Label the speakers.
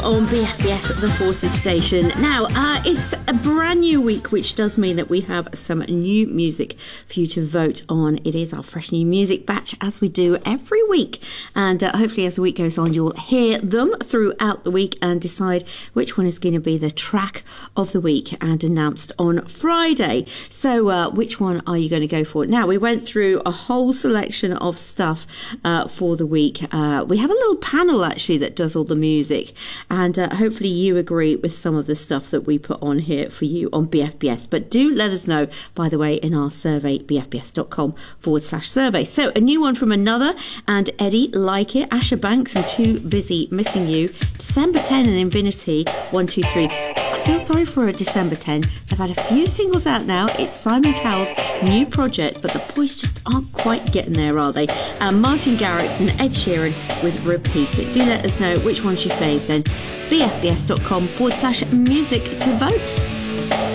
Speaker 1: On BFBS, the Forces Station. Now, it's a brand new week, which does mean that we have some new music for you to vote on. It is our fresh new music batch, as we do every week. And hopefully as the week goes on, you'll hear them throughout the week and decide which one is going to be the track of the week and announced on Friday. So which one are you going to go for? Now, we went through a whole selection of stuff for the week. We have a little panel, actually, that does all the music. And hopefully you agree with some of the stuff that we put on here for you on BFBS. But do let us know, by the way, in our survey, bfbs.com/survey. So a new one from Another and Eddie, Like It, Asher Banks and Too Busy Missing You, December 10 and Infinity, 1, 2, 3. I feel sorry for December 10. They've had a few singles out now. It's Simon Cowell's new project, but the boys just aren't quite getting there, are they? Martin Garrix and Ed Sheeran with Repeat It. Do let us know which one's your fave then. bfbs.com/music to vote.